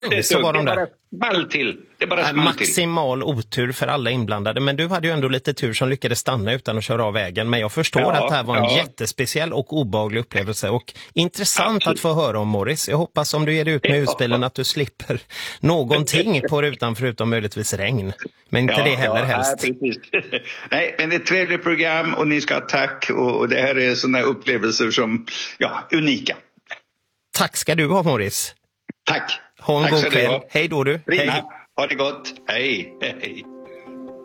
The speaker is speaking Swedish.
Så var de där. Small till. Det bara small till. Maximal otur för alla inblandade. Men du hade ju ändå lite tur som lyckades stanna utan att köra av vägen. Men jag förstår att det här var en jättespeciell och obehaglig upplevelse. Och intressant att få höra om, Morris. Jag hoppas om du ger dig ut med husbilen att du slipper någonting på rutan förutom möjligtvis regn. Men inte det heller helst. Precis. Nej, men det är ett trevligt program och ni ska ha tack. Och det här är sådana upplevelser som, unika. Tack ska du ha, Morris. Tack. Ha en god kväll. Hej då du. Hej. Ha det gott. Hej.